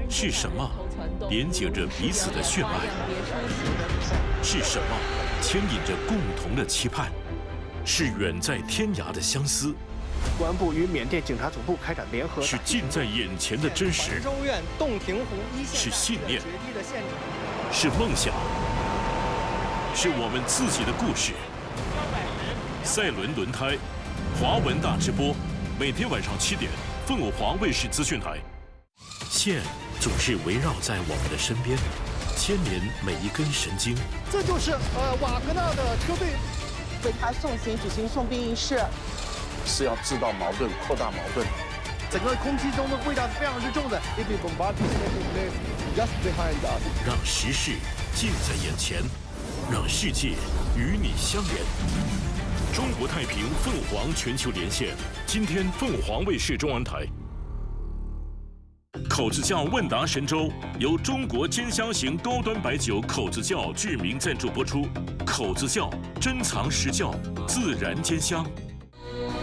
是什么连接着彼此的血脉？是什么牵引着共同的期盼？是远在天涯的相思。 公安部与缅甸警察总部开展联合。 是近在眼前的真实。 州院洞庭湖一线是信念。是梦想。是我们自己的故事。赛伦轮胎，华文大直播，每天晚上7点，凤凰卫视资讯台。线总是围绕在我们的身边，牵连每一根神经。 这就是瓦格纳的车队为他送行举行送殡仪式， 是要制造矛盾，扩大矛盾。 整个空气中的味道是非常之重的。 让时事近在眼前，让世界与你相连。中国太平凤凰全球连线，今天凤凰卫视中文台。口子窖问答神州由中国尖香型高端白酒口子窖制名赞助播出。口子窖珍藏实窖，自然尖香。